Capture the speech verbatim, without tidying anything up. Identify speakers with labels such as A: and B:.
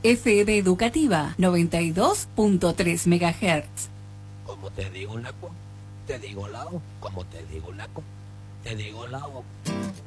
A: F M Educativa noventa y dos punto tres megahertz.
B: Como te digo una cosa, te digo la O. Como te digo una cosa, te digo la O.